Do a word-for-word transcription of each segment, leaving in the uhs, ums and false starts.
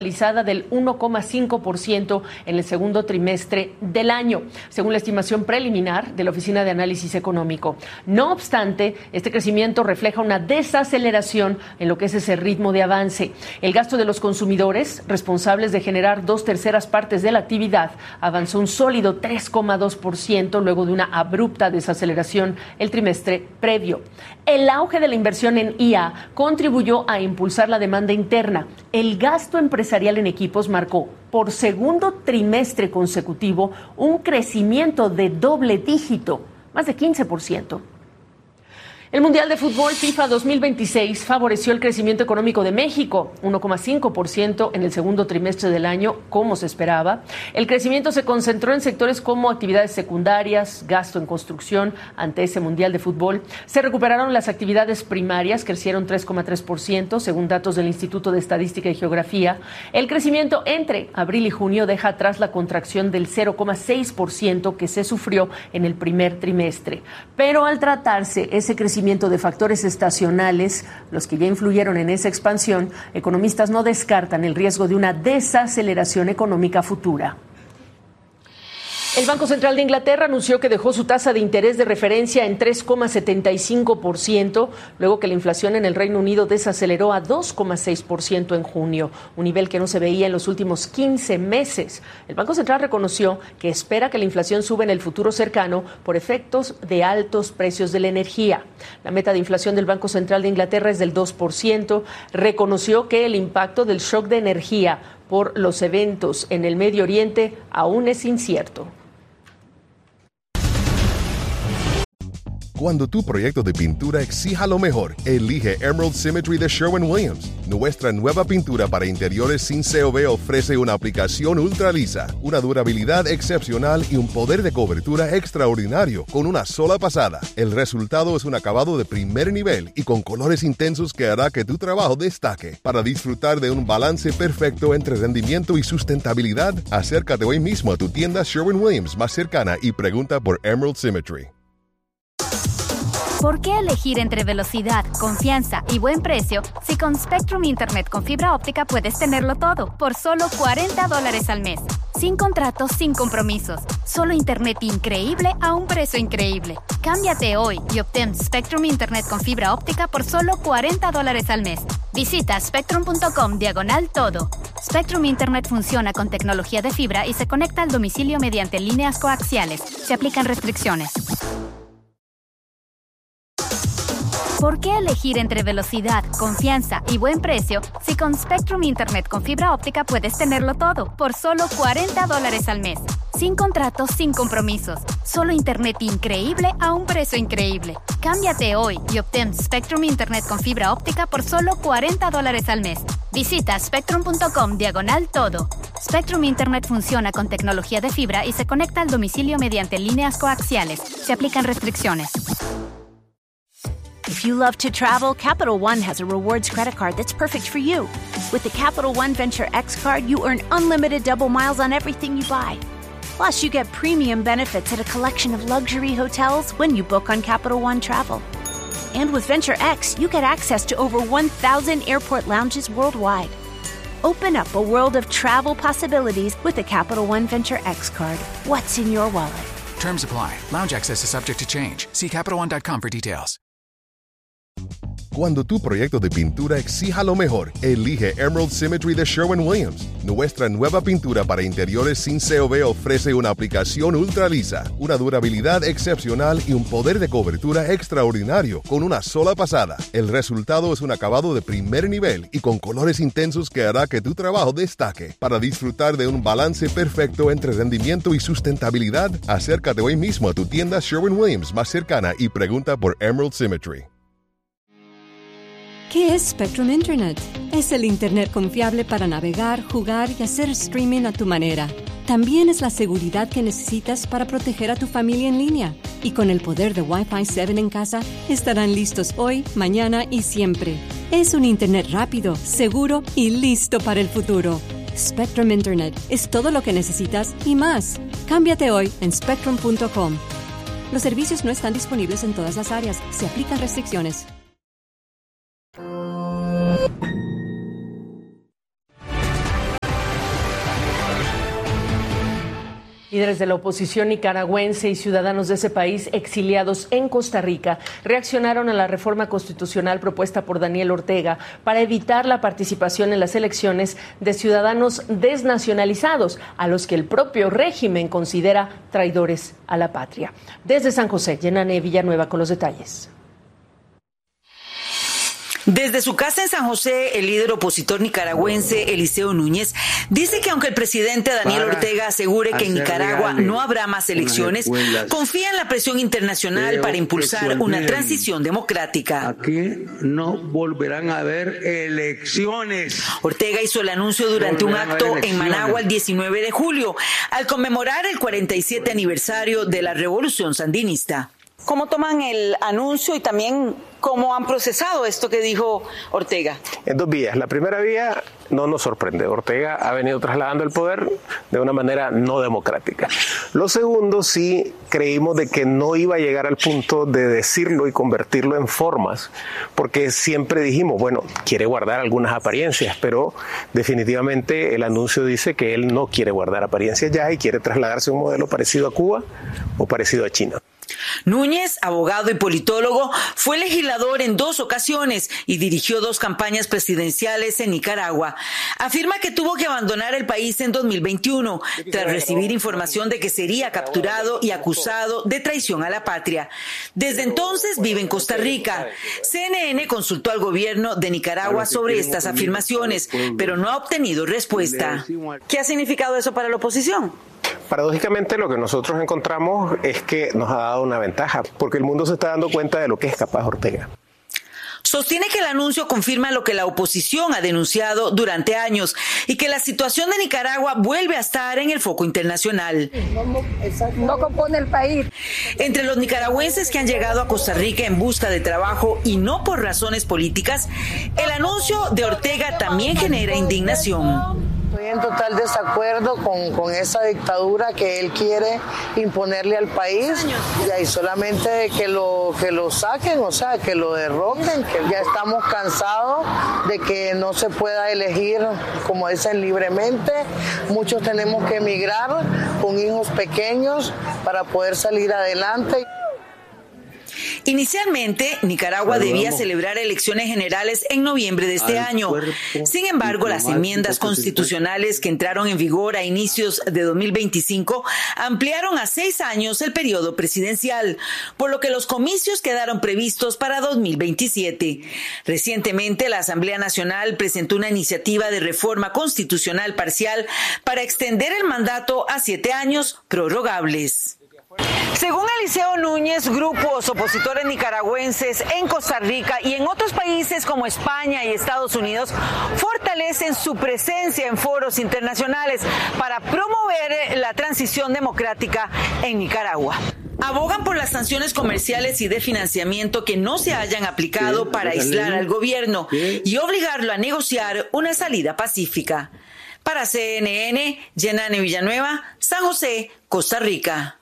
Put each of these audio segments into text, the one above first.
del uno coma cinco por ciento en el segundo trimestre del año, según la estimación preliminar de la Oficina de Análisis Económico. No obstante, este crecimiento refleja una desaceleración en lo que es ese ritmo de avance. El gasto de los consumidores, responsables de generar dos terceras partes de la actividad, avanzó un sólido tres coma dos por ciento luego de una abrupta desaceleración el trimestre previo. El auge de la inversión en I A contribuyó a impulsar la demanda interna. El gasto empresarial en equipos marcó por segundo trimestre consecutivo un crecimiento de doble dígito, más de quince por ciento. El Mundial de Fútbol FIFA dos mil veintiséis favoreció el crecimiento económico de México, uno coma cinco por ciento en el segundo trimestre del año, como se esperaba. El crecimiento se concentró en sectores como actividades secundarias, gasto en construcción ante ese Mundial de Fútbol. Se recuperaron las actividades primarias, crecieron tres coma tres por ciento, según datos del Instituto de Estadística y Geografía. El crecimiento entre abril y junio deja atrás la contracción del cero coma seis por ciento que se sufrió en el primer trimestre. Pero al tratarse ese crecimiento de factores estacionales, los que ya influyeron en esa expansión, economistas no descartan el riesgo de una desaceleración económica futura. El Banco Central de Inglaterra anunció que dejó su tasa de interés de referencia en tres coma setenta y cinco por ciento, luego que la inflación en el Reino Unido desaceleró a dos coma seis por ciento en junio, un nivel que no se veía en los últimos quince meses. El Banco Central reconoció que espera que la inflación suba en el futuro cercano por efectos de altos precios de la energía. La meta de inflación del Banco Central de Inglaterra es del dos por ciento. Reconoció que el impacto del shock de energía por los eventos en el Medio Oriente aún es incierto. Cuando tu proyecto de pintura exija lo mejor, elige Emerald Symmetry de Sherwin-Williams. Nuestra nueva pintura para interiores sin C O B ofrece una aplicación ultra lisa, una durabilidad excepcional y un poder de cobertura extraordinario con una sola pasada. El resultado es un acabado de primer nivel y con colores intensos que hará que tu trabajo destaque. Para disfrutar de un balance perfecto entre rendimiento y sustentabilidad, acércate hoy mismo a tu tienda Sherwin-Williams más cercana y pregunta por Emerald Symmetry. ¿Por qué elegir entre velocidad, confianza y buen precio si con Spectrum Internet con fibra óptica puedes tenerlo todo por solo cuarenta dólares al mes? Sin contratos, sin compromisos. Solo Internet increíble a un precio increíble. Cámbiate hoy y obtén Spectrum Internet con fibra óptica por solo cuarenta dólares al mes. Visita spectrum.com diagonal todo. Spectrum Internet funciona con tecnología de fibra y se conecta al domicilio mediante líneas coaxiales. Se aplican restricciones. ¿Por qué elegir entre velocidad, confianza y buen precio si con Spectrum Internet con fibra óptica puedes tenerlo todo por solo cuarenta dólares al mes? Sin contratos, sin compromisos. Solo Internet increíble a un precio increíble. Cámbiate hoy y obtén Spectrum Internet con fibra óptica por solo cuarenta dólares al mes. Visita spectrum.com diagonal todo. Spectrum Internet funciona con tecnología de fibra y se conecta al domicilio mediante líneas coaxiales. Se aplican restricciones. If you love to travel, Capital One has a rewards credit card that's perfect for you. With the Capital One Venture X card, you earn unlimited double miles on everything you buy. Plus, you get premium benefits at a collection of luxury hotels when you book on Capital One Travel. And with Venture X, you get access to over one thousand airport lounges worldwide. Open up a world of travel possibilities with the Capital One Venture X card. What's in your wallet? Terms apply. Lounge access is subject to change. See Capital One dot com for details. Cuando tu proyecto de pintura exija lo mejor, elige Emerald Symmetry de Sherwin-Williams. Nuestra nueva pintura para interiores sin C O B ofrece una aplicación ultra lisa, una durabilidad excepcional y un poder de cobertura extraordinario con una sola pasada. El resultado es un acabado de primer nivel y con colores intensos que hará que tu trabajo destaque. Para disfrutar de un balance perfecto entre rendimiento y sustentabilidad, acércate hoy mismo a tu tienda Sherwin-Williams más cercana y pregunta por Emerald Symmetry. ¿Qué es Spectrum Internet? Es el Internet confiable para navegar, jugar y hacer streaming a tu manera. También es la seguridad que necesitas para proteger a tu familia en línea. Y con el poder de Wi-Fi siete en casa, estarán listos hoy, mañana y siempre. Es un Internet rápido, seguro y listo para el futuro. Spectrum Internet es todo lo que necesitas y más. Cámbiate hoy en spectrum punto com. Los servicios no están disponibles en todas las áreas. Se aplican restricciones. Líderes de la oposición nicaragüense y ciudadanos de ese país exiliados en Costa Rica reaccionaron a la reforma constitucional propuesta por Daniel Ortega para evitar la participación en las elecciones de ciudadanos desnacionalizados, a los que el propio régimen considera traidores a la patria. Desde San José, Yenane Villanueva con los detalles. Desde su casa en San José, el líder opositor nicaragüense Eliseo Núñez dice que aunque el presidente Daniel Ortega asegure que en Nicaragua no habrá más elecciones, confía en la presión internacional para impulsar una transición democrática. Aquí no volverán a haber elecciones. Ortega hizo el anuncio durante un acto en Managua el diecinueve de julio, al conmemorar el cuarenta y siete aniversario de la Revolución Sandinista. ¿Cómo toman el anuncio y también cómo han procesado esto que dijo Ortega? En dos vías. La primera vía no nos sorprende. Ortega ha venido trasladando el poder de una manera no democrática. Lo segundo, sí creímos de que no iba a llegar al punto de decirlo y convertirlo en formas, porque siempre dijimos, bueno, quiere guardar algunas apariencias, pero definitivamente el anuncio dice que él no quiere guardar apariencias ya y quiere trasladarse a un modelo parecido a Cuba o parecido a China. Núñez, abogado y politólogo, fue legislador en dos ocasiones y dirigió dos campañas presidenciales en Nicaragua. Afirma que tuvo que abandonar el país en dos mil veintiuno tras recibir información de que sería capturado y acusado de traición a la patria. Desde entonces vive en Costa Rica. C N N consultó al gobierno de Nicaragua sobre estas afirmaciones, pero no ha obtenido respuesta. ¿Qué ha significado eso para la oposición? Paradójicamente, lo que nosotros encontramos es que nos ha dado una ventaja, porque el mundo se está dando cuenta de lo que es capaz Ortega. Sostiene que el anuncio confirma lo que la oposición ha denunciado durante años y que la situación de Nicaragua vuelve a estar en el foco internacional. No compone el país. Entre los nicaragüenses que han llegado a Costa Rica en busca de trabajo y no por razones políticas, el anuncio de Ortega también genera indignación. Estoy en total desacuerdo con, con esa dictadura que él quiere imponerle al país, y ahí solamente que lo, que lo saquen, o sea, que lo derroquen, que ya estamos cansados de que no se pueda elegir, como dicen, libremente. Muchos tenemos que emigrar con hijos pequeños para poder salir adelante. Inicialmente, Nicaragua debía celebrar elecciones generales en noviembre de este año. Sin embargo, las enmiendas constitucionales que entraron en vigor a inicios de dos mil veinticinco ampliaron a seis años el periodo presidencial, por lo que los comicios quedaron previstos para dos mil veintisiete. Recientemente, la Asamblea Nacional presentó una iniciativa de reforma constitucional parcial para extender el mandato a siete años prorrogables. Según Eliseo Núñez, grupos opositores nicaragüenses en Costa Rica y en otros países como España y Estados Unidos fortalecen su presencia en foros internacionales para promover la transición democrática en Nicaragua. Abogan por las sanciones comerciales y de financiamiento que no se hayan aplicado para aislar al gobierno y obligarlo a negociar una salida pacífica. Para C N N, Yenane Villanueva, San José, Costa Rica.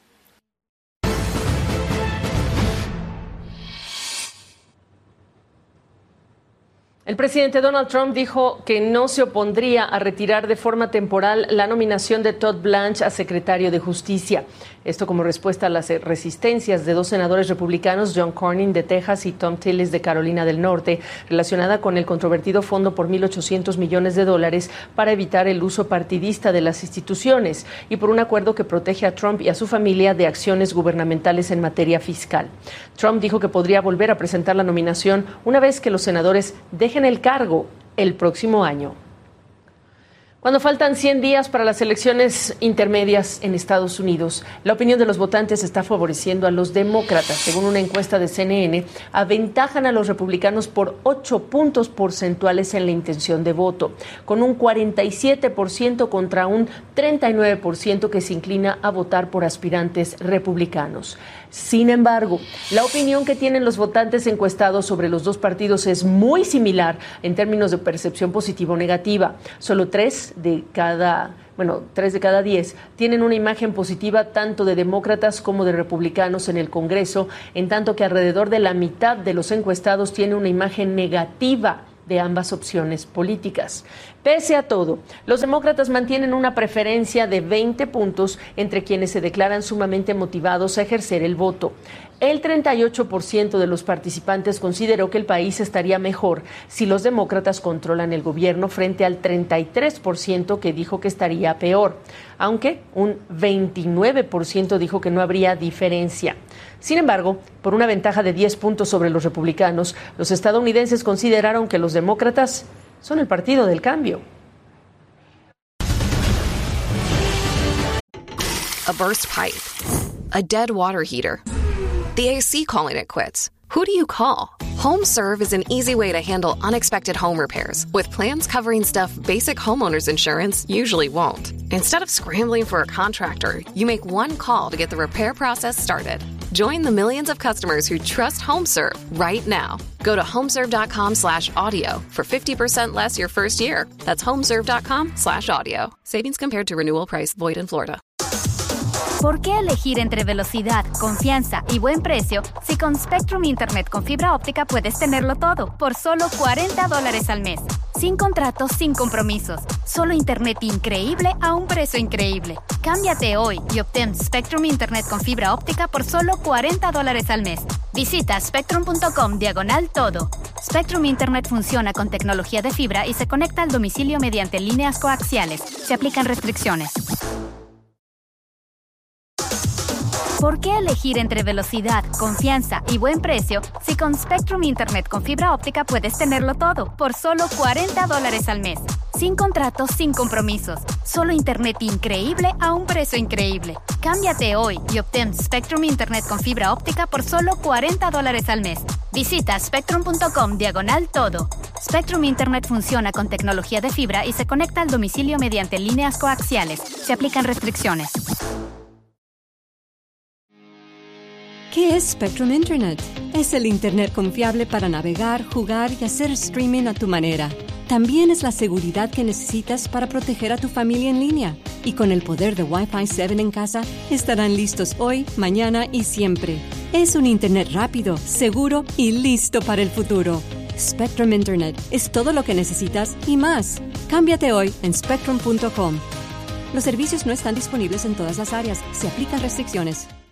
El presidente Donald Trump dijo que no se opondría a retirar de forma temporal la nominación de Todd Blanche a secretario de Justicia. Esto como respuesta a las resistencias de dos senadores republicanos, John Cornyn de Texas y Thom Tillis de Carolina del Norte, relacionada con el controvertido fondo por mil ochocientos millones de dólares para evitar el uso partidista de las instituciones y por un acuerdo que protege a Trump y a su familia de acciones gubernamentales en materia fiscal. Trump dijo que podría volver a presentar la nominación una vez que los senadores dejen en el cargo el próximo año. Cuando faltan cien días para las elecciones intermedias en Estados Unidos, la opinión de los votantes está favoreciendo a los demócratas. Según una encuesta de C N N, aventajan a los republicanos por ocho puntos porcentuales en la intención de voto, con un cuarenta y siete por ciento contra un treinta y nueve por ciento que se inclina a votar por aspirantes republicanos. Sin embargo, la opinión que tienen los votantes encuestados sobre los dos partidos es muy similar en términos de percepción positiva o negativa. Solo tres de cada, bueno, tres de cada diez tienen una imagen positiva tanto de demócratas como de republicanos en el Congreso, en tanto que alrededor de la mitad de los encuestados tiene una imagen negativa de ambas opciones políticas. Pese a todo, los demócratas mantienen una preferencia de veinte puntos entre quienes se declaran sumamente motivados a ejercer el voto. El treinta y ocho por ciento de los participantes consideró que el país estaría mejor si los demócratas controlan el gobierno, frente al treinta y tres por ciento que dijo que estaría peor, aunque un veintinueve por ciento dijo que no habría diferencia. Sin embargo, por una ventaja de diez puntos sobre los republicanos, los estadounidenses consideraron que los demócratas son el partido del cambio. A burst pipe. A dead water heater. The A C calling it quits. Who do you call? HomeServe is an easy way to handle unexpected home repairs with plans covering stuff basic homeowners insurance usually won't. Instead of scrambling for a contractor, you make one call to get the repair process started. Join the millions of customers who trust HomeServe right now. Go to homeserve.com slash audio for fifty percent less your first year. That's homeserve.com slash audio. Savings compared to renewal price, void in Florida. ¿Por qué elegir entre velocidad, confianza y buen precio si con Spectrum Internet con fibra óptica puedes tenerlo todo por solo cuarenta dólares al mes? Sin contratos, sin compromisos. Solo internet increíble a un precio increíble. Cámbiate hoy y obtén Spectrum Internet con fibra óptica por solo cuarenta dólares al mes. Visita spectrum.com diagonal todo. Spectrum Internet funciona con tecnología de fibra y se conecta al domicilio mediante líneas coaxiales. Se aplican restricciones. ¿Por qué elegir entre velocidad, confianza y buen precio si con Spectrum Internet con fibra óptica puedes tenerlo todo por solo cuarenta dólares al mes? Sin contratos, sin compromisos. Solo internet increíble a un precio increíble. Cámbiate hoy y obtén Spectrum Internet con fibra óptica por solo cuarenta dólares al mes. Visita spectrum.com diagonal todo. Spectrum Internet funciona con tecnología de fibra y se conecta al domicilio mediante líneas coaxiales. Se aplican restricciones. ¿Qué es Spectrum Internet? Es el Internet confiable para navegar, jugar y hacer streaming a tu manera. También es la seguridad que necesitas para proteger a tu familia en línea. Y con el poder de Wi-Fi siete en casa, estarán listos hoy, mañana y siempre. Es un Internet rápido, seguro y listo para el futuro. Spectrum Internet es todo lo que necesitas y más. Cámbiate hoy en spectrum punto com. Los servicios no están disponibles en todas las áreas. Se aplican restricciones.